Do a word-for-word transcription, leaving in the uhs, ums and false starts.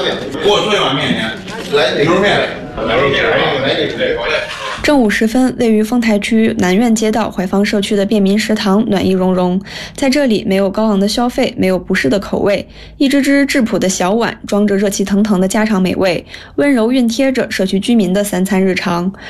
给我做一碗面条，来牛肉面，牛肉面，来这个这个。 正午时分，位于丰台区南苑街道怀芳社区的便民食堂暖意融融。在这里，没有高昂的消费，没有不适的口味，一只只质朴的小碗装着热气腾腾的家常美味，温柔熨贴着社区居民的三餐日常。